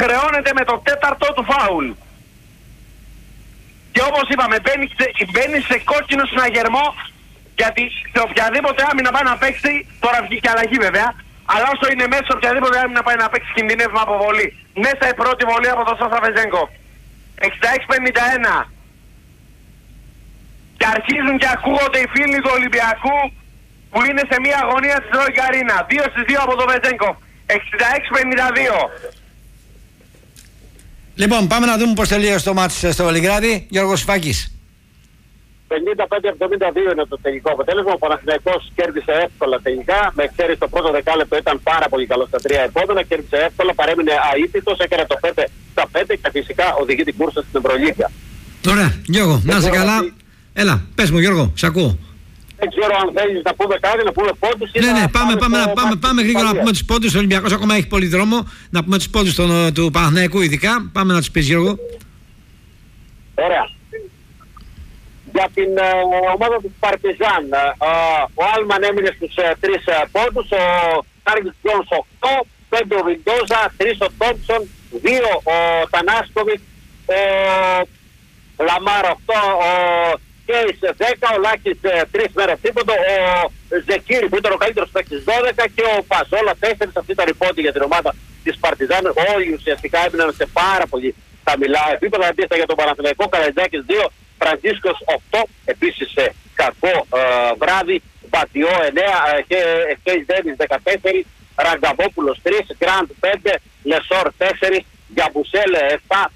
χρεώνεται με το 4ο του φάουλ. Και όπως είπαμε, μπαίνει σε κόκκινο συναγερμό, γιατί σε οποιαδήποτε άμυνα πάει να παίξει, τώρα βγήκε αλλαγή βέβαια, αλλά όσο είναι μέσα σε οποιαδήποτε άμυνα πάει να παίξει κινδυνεύει με αποβολή. Μέσα η πρώτη βολή από τον Σάσα Βεζένκοφ. 66-51. Και αρχίζουν και ακούγονται οι φίλοι του Ολυμπιακού που είναι σε μια αγωνία της Τρόικα Αρίνα. 2-2 από τον Βεζένκοφ. 66-52. Λοιπόν, πάμε να δούμε πώς τελείωσε το μάτς στο Βελιγράδι. Γιώργος Σφάκης. 55-72 είναι το τελικό αποτέλεσμα. Ο Παναθηναϊκός κέρδισε εύκολα τελικά. Με εξαίρεση το πρώτο δεκάλεπτο ήταν πάρα πολύ καλό στα 3 επόμενα. Κέρδισε εύκολα, παρέμεινε αίτητος, έκανε το 5-5 και φυσικά οδηγεί την κούρσα στην Ευρωλίγκα. Ωραία, Γιώργο, να είσαι καλά. Έλα, πες μου Γιώργο, σ' ακούω. Δεν ξέρω αν θέλεις να πούμε κάτι, να πούμε πόντους. Ναι, πάμε γρήγορα να πούμε τους πόντους. Ο Ολυμπιακός ακόμα έχει πολύ δρόμο. Να πούμε τους πόντους του Παναθηναϊκού ειδικά. Πάμε να τους πεις, Γιώργο. Ωραία. Για την ομάδα του Παρτιζάν, ο Άλμαν έμεινε στους 3 πόντους, ο Κάργης Τζόνς 8, 5 ο Βιντόζα, 3 ο Τόμψον, 2 ο Τανάσκοβιτ, ο Λαμάρ 8, ο Κέις 10, ο Λάκης 3 μέρες τίποτα, ο Ζεκίρι που ήταν ο καλύτερος παίκτης 12 και ο Παζόλα 4. Αυτή ήταν η πόντη για την ομάδα της Παρτιζάν. Όλοι ουσιαστικά έμειναν σε πάρα πολύ χαμηλά επίπεδα. Αντίθετα για τον Παναθηναϊκό, Καραϊτζάκης 2, Φραντζίσκος 8, επίσης κακό βράδυ, Μπατιό 9, Κέις Ντέβις 14, Ραγκαβόπουλος 3, Γκραντ 5, Λεσόρ 4, Γιαμπουσέλ 7,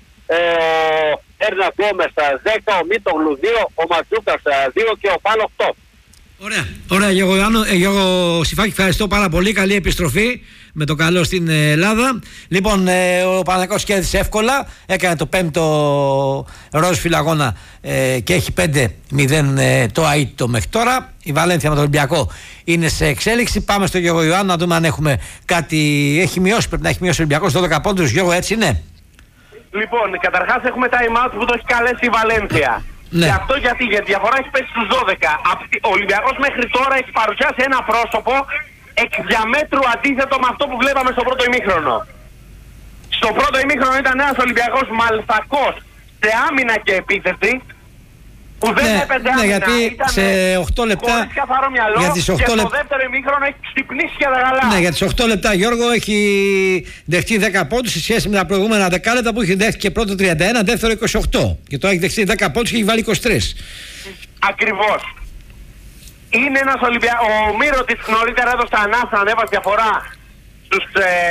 Έρνα Γκόμες 10, ο Μίτογλου 2, ο Ματζούκας 2 και ο Πάλο 8. Ωραία Γιώργο Σιφάκη, ευχαριστώ πάρα πολύ. Καλή επιστροφή με το καλό στην Ελλάδα. Λοιπόν, ο Παναθηναϊκός κέρδισε εύκολα. Έκανε το 5ο ροζ φιλαγώνα και έχει 5-0 το αίτητο μέχρι τώρα. Η Βαλένθια με τον Ολυμπιακό είναι σε εξέλιξη. Πάμε στο Γιώργο Ιωάννου να δούμε αν έχουμε κάτι. Έχει μειώσει, πρέπει να έχει μειώσει ο Ολυμπιακός 12 πόντους. Γιώργο, έτσι είναι? Λοιπόν, καταρχάς έχουμε time out που το έχει καλέσει η Βαλένθια. Ναι. Και αυτό γιατί η διαφορά έχει πέσει στους 12. Ο Ολυμπιακός μέχρι τώρα έχει παρουσιάσει ένα πρόσωπο εκ διαμέτρου αντίθετο με αυτό που βλέπαμε στο πρώτο ημίχρονο. Στο πρώτο ημίχρονο ήταν ένας Ολυμπιακός μαλθακός σε άμυνα και επίθεση που δεν έπαιζε άμυνα, γιατί ήταν σε 8 λεπτά, χωρίς καθαρό μυαλό για τις 8 και στο λεπτά... δεύτερο ημίχρονο έχει ξυπνήσει και τα καλά. Ναι, για τις 8 λεπτά Γιώργο έχει δεχτεί 10 πόντους σε σχέση με τα προηγούμενα δεκάλεπτα που είχε δέχτηκε πρώτο 31, δεύτερο 28 και τώρα έχει δεχτεί 10 πόντους και έχει βάλει 23. Ακριβώς. Είναι ένας Ολυμπιακός. Ο Μύρωτης νωρίτερα έδωσε ανάσα, ανέβασε διαφορά στους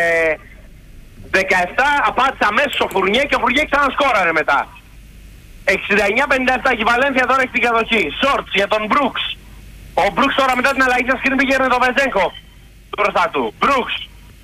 17, απάντησε αμέσως ο Φουρνιέ και ο Φουρνιέ ξανασκόραρε μετά. 69-57 και η Βαλένθια τώρα έχει την κατοχή. Σόρτς για τον Μπρούξ. Ο Μπρούξ τώρα μετά την αλλαγή σας πήγαινε το Βεζένκοφ μπροστά του. Μπρούξ.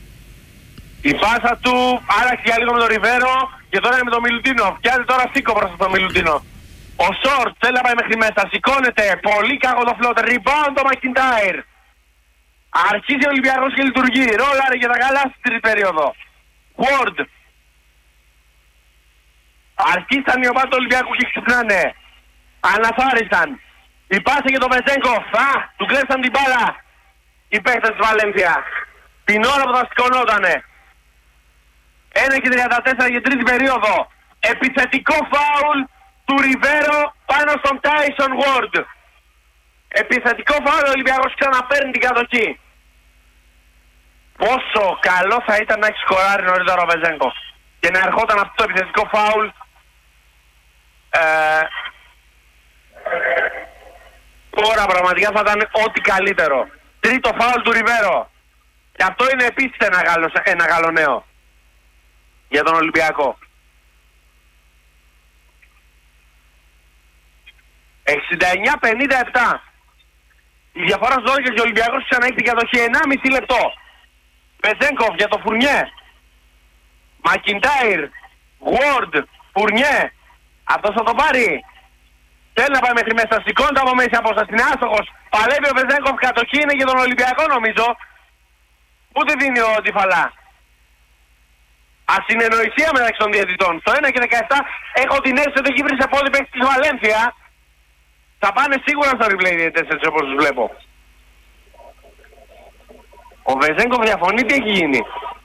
Η πάσα του άλλαξε για λίγο με τον Ριβέρο και τώρα είναι με τον Μιλουτίνο. Πιάζει τώρα Σίκο μπροστά στον Μιλουτίνο. Ο Σόρτς θέλει να πάει μέχρι μέσα. Σηκώνεται. Πολύ κακό το φλότερ. Rebound το Μακιντάιρ. Αρχίζει ο Ολυμπιακός και λειτουργεί. Ρόλαρε και τα καλά στην τρίτη περίοδο. Ward. Αρχίσαν οι ομάδες του Ολυμπιακού και ξυπνάνε. Αναθάρισαν. Η πάση για τον Βεζένκοφ. Του κλέψαν την μπάλα οι παίκτες της Βαλένθια. Την ώρα που θα σηκωνότανε. 1-34 για τρίτη περίοδο. Επιθετικό φάουλ του Ριβέρο πάνω στον Τάισον Ward. Επιθετικό φάουλ, ο Ολυμπιακός ξαναπαίρνει την κατοχή. Πόσο καλό θα ήταν να έχει σκοράρει νωρίτερα ο Βεζένκοφ και να ερχόταν αυτό το επιθετικό φάουλ τώρα πραγματικά θα ήταν ό,τι καλύτερο. Τρίτο φάουλ του Ριβέρο. Και αυτό είναι επίσης ένα καλό νέο για τον Ολυμπιακό. 69-57. Η διαφορά στο 12 και ο Ολυμπιακός ξαναέχει την κατοχή. 1,5 λεπτό. Βεζένκοφ για το Φουρνιέ. Μακιντάιρ. Ward. Φουρνιέ. Αυτός θα το πάρει. Θέλει να πάει μέχρι μέσα. Σηκώνεται από μέση απόσταση. Είναι άστοχος. Παλεύει ο Βεζένκοφ. Κατοχή είναι για τον Ολυμπιακό νομίζω. Ούτε δίνει ο Τιφαλά. Ασυνεννοησία μεταξύ των διαιτητών. Στο 1 και 17 έχω την αίσθηση ότι έχει βρει σε πόδι παίκτης της Βαλένθια. Θα πάνε σίγουρα στο replay διαιτητές έτσι όπως τους βλέπω. Ο Βεζένκοφ διαφωνεί, τι έχει γίνει?